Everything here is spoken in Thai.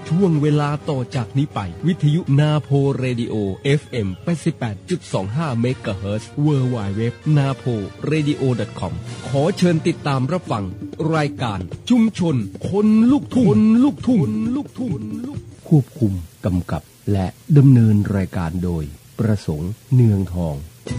ช่วงเวลาต่อจากนี้ไปวิทยุนาโพเรดิโอ FM 88.25 เมกะเฮิรตซ์ Worldwide naporadio.com ขอเชิญติดตามรับฟังรายการชุมชนคนลูกทุ่งควบคุมกำกับและดำเนินรายการโดยประสงค์เนืองทอง